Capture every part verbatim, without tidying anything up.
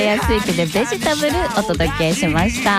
やすいけどベジタブルお届けしました。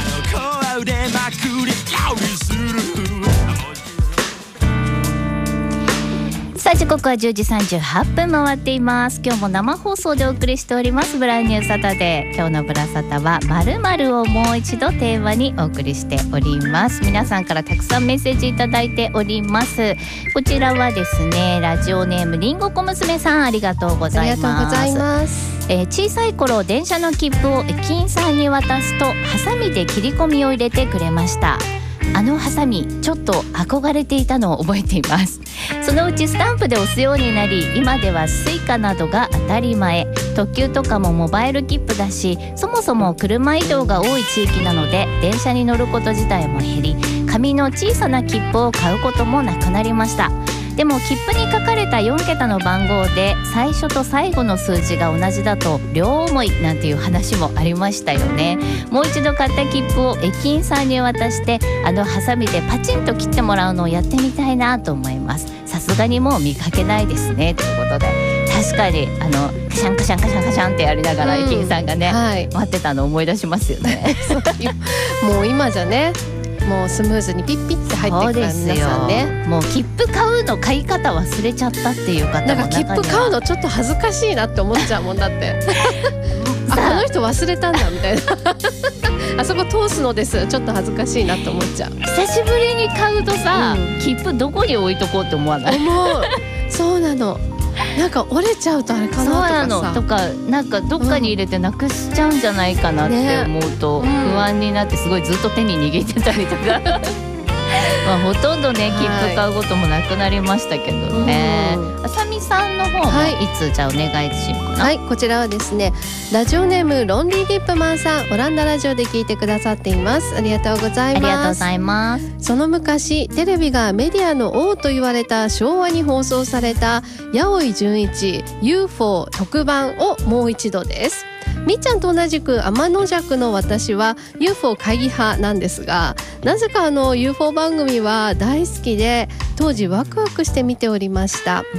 さあ時刻はじゅうじさんじゅうはっぷん回っています。今日も生放送でお送りしておりますブランニューサタデー。今日のブラサタは〇〇をもう一度テーマにお送りしております。皆さんからたくさんメッセージいただいております。こちらはですね、ラジオネームりんごこ娘さん、ありがとうございます。 ありがとうございます。 えー、小さい頃電車の切符を駅員さんに渡すとハサミで切り込みを入れてくれました。あのハサミちょっと憧れていたのを覚えています。そのうちスタンプで押すようになり、今ではスイカなどが当たり前。特急とかもモバイル切符だし、そもそも車移動が多い地域なので電車に乗ること自体も減り、紙の小さな切符を買うこともなくなりました。でも切符に書かれたよんけたの番号で最初と最後の数字が同じだと両思いなんていう話もありましたよね。もう一度買った切符を駅員さんに渡して、あのハサミでパチンと切ってもらうのをやってみたいなと思います。さすがにもう見かけないですね、ということで、確かにあのカシャンカシャンカシャンカシャンってやりながら駅員さんがね、うんはい、待ってたのを思い出しますよねもう今じゃね、もうスムーズにピッピッって入っていくから皆さんね、 もう切符買うの買い方忘れちゃったっていう方も中には、 なんか切符買うのちょっと恥ずかしいなって思っちゃうもんだってあ、この人忘れたんだみたいなあそこ通すのです、ちょっと恥ずかしいなって思っちゃう。 久しぶりに買うとさ、うん、切符どこに置いとこうって思わない？ 思うそうなの、なんか折れちゃうとあれかなとかさ、そうなのとか、なんかどっかに入れてなくしちゃうんじゃないかなって思うと不安になって、すごいずっと手に握ってたりとかまあ、ほとんどね切符買うこともなくなりましたけどね、はい、あさみさんの方もいつ、はい、じゃあお願いしようかな。 はい、こちらはですね、ラジオネームロンリーリップマンさん、オランダラジオで聞いてくださっています。ありがとうございます。 ありがとうございます。 その昔テレビがメディアの王と言われた昭和に放送された八尾純一 ユーフォー 特番をもう一度です。みっちゃんと同じく天の弱の私は ユーフォー 会議派なんですが、なぜかあの ユーフォー 番組は大好きで、当時ワクワクして見ておりました、うん、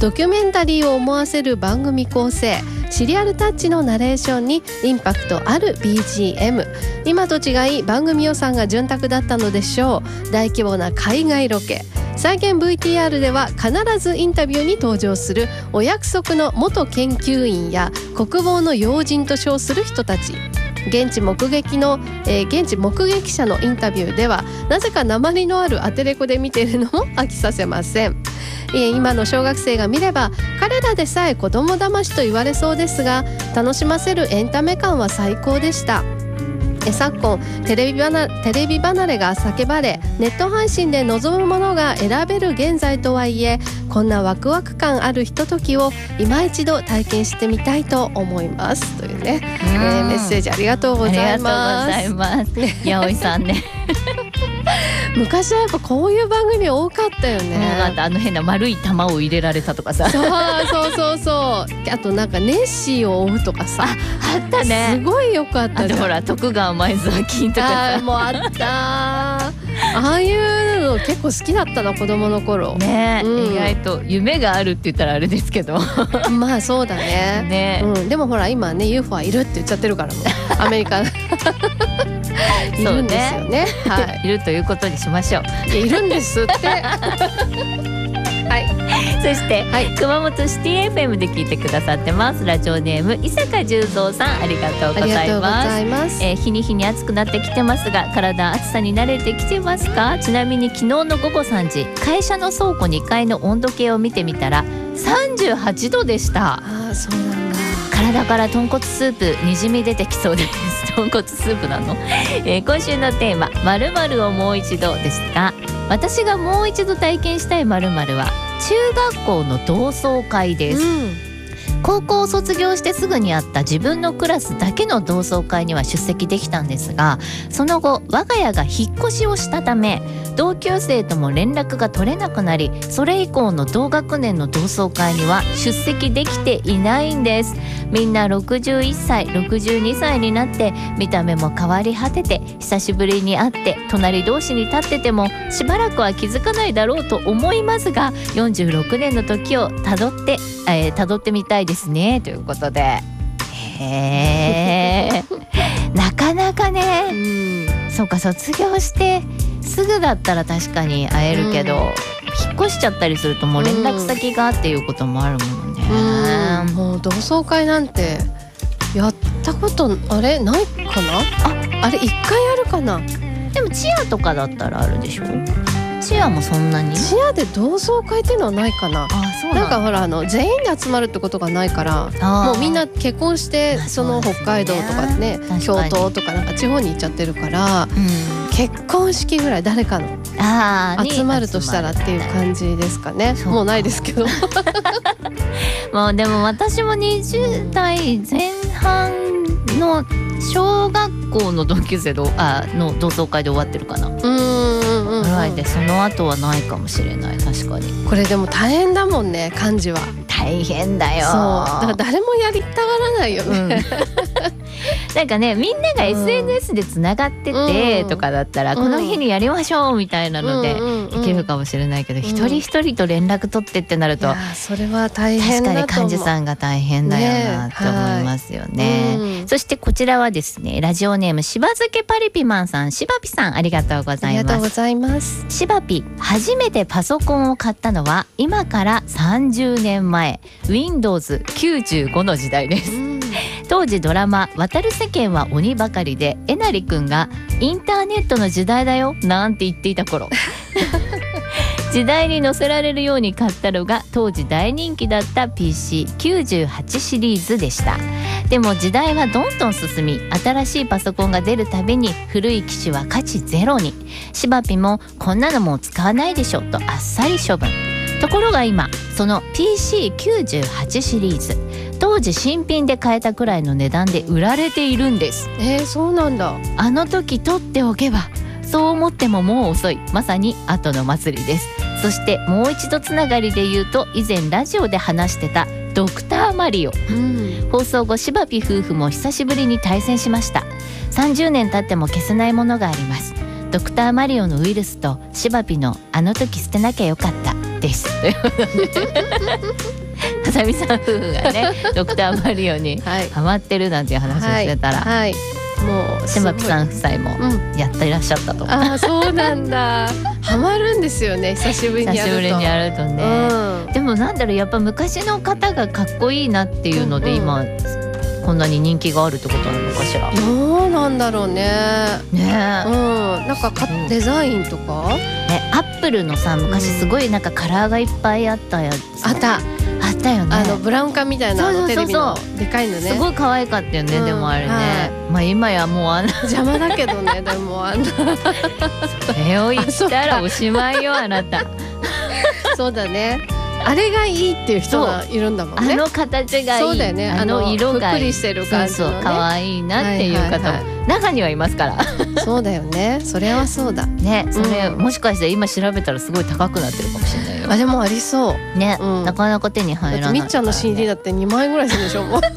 ドキュメンタリーを思わせる番組構成、シリアルタッチのナレーションにインパクトある ビージーエム、 今と違い番組予算が潤沢だったのでしょう。大規模な海外ロケ、再現 ブイティーアール では必ずインタビューに登場するお約束の元研究員や国防の要人と称する人たち、現地目撃の、えー、現地目撃者のインタビューではなぜか訛りのあるアテレコで見ているのも飽きさせません。えー、今の小学生が見れば彼らでさえ子供騙しと言われそうですが、楽しませるエンタメ感は最高でした。昨今テレビ離れ、テレビ離れが叫ばれ、ネット配信で望むものが選べる現在とはいえ、こんなワクワク感あるひとときを今一度体験してみたいと思いますというね、えー、メッセージありがとうございます。 ありがとうございます、ね、八尾さんね昔はやっぱこういう番組多かったよね。 あの変な丸い玉を入れられたとかさ、 そうそうそうそう、あとなんかネッシーを追うとかさ、 あ, あったね、 すごいよかったじゃん。 あとほら徳川埋蔵金とかさ、 あもうあったああいうの結構好きだったな子供の頃ね、うん、意外と夢があるって言ったらあれですけどまあそうだ ね, ね、うん、でもほら今ね ユーフォー はいるって言っちゃってるからもうアメリカいるんですよ ね, ね、はい、 いるということにしましょう。 いやいるんですってはい、 そして、はい、熊本シティ エフエム で聞いてくださってます。ラジオネーム伊坂十三さん、ありがとうございます。 ありがとうございます。 えー、日に日に暑くなってきてますが、体暑さに慣れてきてますか？ちなみに昨日のごごさんじ、会社の倉庫にかいの温度計を見てみたらさんじゅうはちどでした。 ああ、そうなんだ。 体から豚骨スープにじみ出てきそうです。豚骨スープなの、えー、今週のテーマ〇〇をもう一度ですが、私がもう一度体験したい〇〇は中学校の同窓会です、うん、高校を卒業してすぐにあった自分のクラスだけの同窓会には出席できたんですが、その後我が家が引っ越しをしたため同級生とも連絡が取れなくなり、それ以降の同学年の同窓会には出席できていないんです。みんなろくじゅういっさいろくじゅうにさいになって見た目も変わり果てて、久しぶりに会って隣同士に立っててもしばらくは気づかないだろうと思いますが、よんじゅうろくねんの時をたどって、えー、たどってみたいですねということで、えへーなかなかね、 うん、 そうか、卒業してすぐだったら確かに会えるけど、うん、引っ越しちゃったりするともう連絡先がっていうこともあるものね、 うん、もう同窓会なんてやったことあれないかな。あ、あれ一回あるかな。 でもチアとかだったらあるでしょ。チアもそんなに。 チアで同窓会っていうのはないかな。 あ、そうなんだ。 なんかほらあの全員で集まるってことがないから、もうみんな結婚してその北海道とかね、京都とかなんか地方に行っちゃってるから、うん、結婚式ぐらい誰かの集まるとしたらっていう感じですかね。もうないですけどもうでも私もにじゅう代前半の小学校の同級生のあの同窓会で終わってるかな。うーん、ぐらいで、その後はないかもしれない。確かにこれでも大変だもんね、漢字は。 大変だよ。 そうだから誰もやりたがらないよね、うん、 なんかね、みんなが エスエヌエス でつながっててとかだったら、うん、この日にやりましょうみたいなのでいけるかもしれないけど、うん、一人一人と連絡取ってってなると、 いやそれは大変だと思う。 確かに幹事さんが大変だよなって思いますよね、はい、うん、そしてこちらはですね、ラジオネームしば漬けパリピマンさん、しばぴさん、ありがとうございます。 ありがとうございます。 しばぴ、初めてパソコンを買ったのは今からさんじゅうねんまえ、 ウィンドウズきゅうじゅうご の時代です、うん、当時ドラマ渡る世間は鬼ばかりで、えなりくんがインターネットの時代だよなんて言っていた頃時代に乗せられるように買ったのが当時大人気だった ピーシーきゅうじゅうはち シリーズでした。でも時代はどんどん進み、新しいパソコンが出るたびに古い機種は価値ゼロに。しばぴもこんなのもう使わないでしょとあっさり処分。ところが今、その ピーシーきゅうじゅうはち シリーズ、当時新品で買えたくらいの値段で売られているんです。 えー、そうなんだ。 あの時取っておけば、そう思ってももう遅い。まさに後の祭りです。そしてもう一度つながりで言うと、以前ラジオで話してたドクターマリオ、うん、放送後しばぴ夫婦も久しぶりに対戦しました。さんじゅうねん経っても消せないものがあります。ドクターマリオのウイルスとしばぴのあの時捨てなきゃよかったですはさみさん夫婦がねドクターマリオにハマってるなんていう話をしてたら、はいはい、もうしばぴさん夫妻もやっていらっしゃったと、うん、 あ、そうなんだハマるんですよね、久しぶりにやると。 久しぶりにやるとね、うん、でもなんだろう、やっぱ昔の方がかっこいいなっていうので、うんうん、今こんなに人気があるってことなのかしら。 どうなんだろうね。 ね、 うん、なんかデザインとか、 ね、アップルのさ、昔すごいなんかカラーがいっぱいあったやつ、 あったあったよね。 あのブラウン管みたいな、テレビのでかいのね、 すごい可愛かったよね、うん、でもあれね、はい、まあ今やもうあんな邪魔だけどねでもあんなそれを言ったらおしまいよあなたそうだね、あれがいいっていう人がいるんだもんね。 あの形がいい、 そうだよね、 あの色がふっくりしてる感じのね、 そうそう可愛いなっていう方も中にはいますからそうだよね、それはそうだね、それ、うん、もしかして今調べたらすごい高くなってるかもしれないよ。 あ、でもありそうね、うん、なかなか手に入らない、ね、 みっちゃんの シーディー だってにまんえんぐらいするでしょもう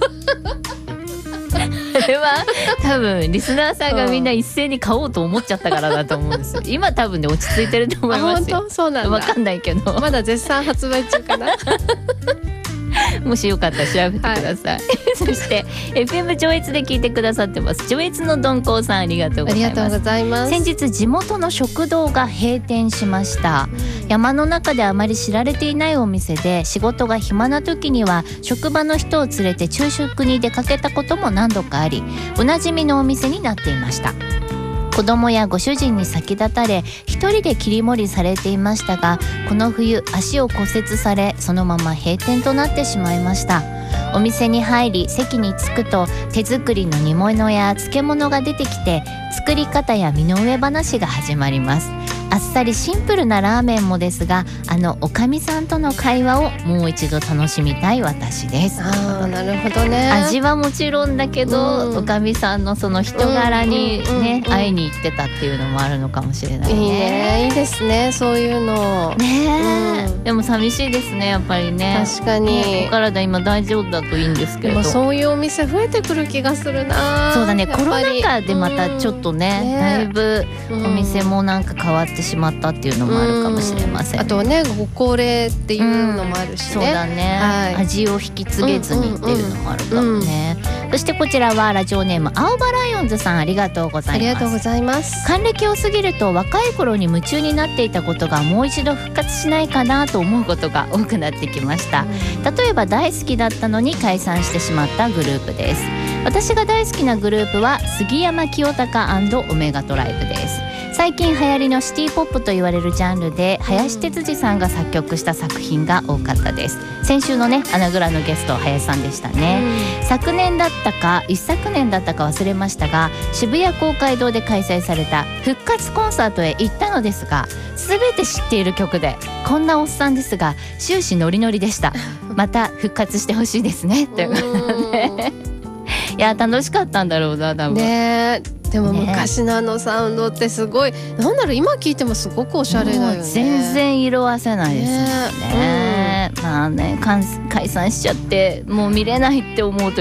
それは多分リスナーさんがみんな一斉に買おうと思っちゃったからだと思うんですよ。今多分ね落ち着いてると思いますよ。 あ、本当？そうなんだ。 わかんないけどまだ絶賛発売中かなもしよかったら調べてください、はい、そして エフエム 上越で聞いてくださってます上越のどんこうさん、ありがとうございます。 ありがとうございます。 先日地元の食堂が閉店しました。山の中であまり知られていないお店で、仕事が暇な時には職場の人を連れて昼食に出かけたことも何度かあり、おなじみのお店になっていました。子供やご主人に先立たれ一人で切り盛りされていましたが、この冬足を骨折されそのまま閉店となってしまいました。お店に入り席に着くと手作りの煮物や漬物が出てきて、作り方や身の上話が始まります。あっさりシンプルなラーメンもですが、あのおかみさんとの会話をもう一度楽しみたい私です。 あ、なるほどね。 味はもちろんだけど、うん、おかみさんのその人柄にね、うんうんうん、会いに行ってたっていうのもあるのかもしれないね。 いいね、いいですね、そういうのね、うん、でも寂しいですね、やっぱりね。 確かに、 お体今大丈夫だといいんですけれど、 そういうお店増えてくる気がするな。 そうだね、コロナ禍でまたちょっとね、うん、ね、だいぶお店もなんか変わってしてしまったっていうのもあるかもしれません、 あとはねご高齢っていうのもあるしね、 そうだね、はい、味を引き継げずにっていうのもあるかもね、うんうんうん、そしてこちらはラジオネーム青葉ライオンズさん、ありがとうございます。 ありがとうございます。 還暦を過ぎると若い頃に夢中になっていたことがもう一度復活しないかなと思うことが多くなってきました、うん、例えば大好きだったのに解散してしまったグループです。私が大好きなグループは杉山清貴&オメガトライブです。最近流行りのシティポップと言われるジャンルで林哲司さんが作曲した作品が多かったです。先週のねアナグラのゲスト林さんでしたね、うん、昨年だったか一昨年だったか忘れましたが、渋谷公会堂で開催された復活コンサートへ行ったのですが、全て知っている曲でこんなおっさんですが終始ノリノリでした。また復活してほしいですねということでいや楽しかったんだろうな多分ね。 でも昔のあのサウンドってすごい、ね、なんだろう今聞いてもすごくおしゃれだよね。 全然色あせないですよね、ね、うん、まあね解散しちゃってもう見れないって思うと